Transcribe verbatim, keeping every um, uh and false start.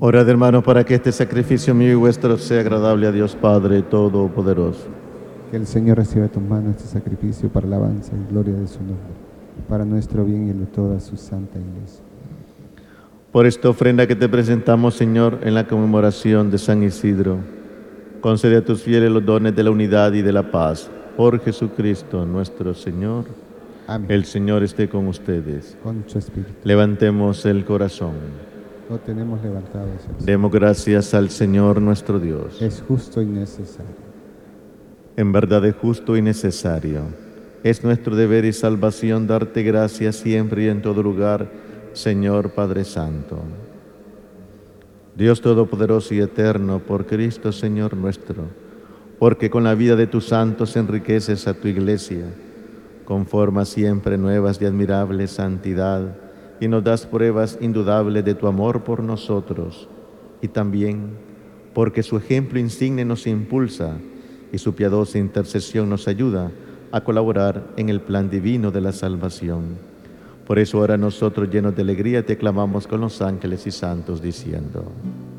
Orad, hermanos, para que este sacrificio mío y vuestro sea agradable a Dios Padre Todopoderoso. Que el Señor reciba de tus manos este sacrificio para alabanza y gloria de su nombre, para nuestro bien y el de toda su santa iglesia. Por esta ofrenda que te presentamos, Señor, en la conmemoración de San Isidro, concede a tus fieles los dones de la unidad y de la paz. Por Jesucristo nuestro Señor. Amén. El Señor esté con ustedes. Con su espíritu. Levantemos el corazón. Lo tenemos levantado hacia el Señor. Demos gracias al Señor nuestro Dios. Es justo y necesario. En verdad es justo y necesario. Es nuestro deber y salvación darte gracias siempre y en todo lugar, Señor Padre Santo. Dios Todopoderoso y Eterno, por Cristo Señor nuestro, porque con la vida de tus santos enriqueces a tu iglesia, conforma siempre nuevas y admirables santidad, y nos das pruebas indudables de tu amor por nosotros, y también porque su ejemplo insigne nos impulsa y su piadosa intercesión nos ayuda a colaborar en el plan divino de la salvación. Por eso ahora nosotros, llenos de alegría, te clamamos con los ángeles y santos, diciendo: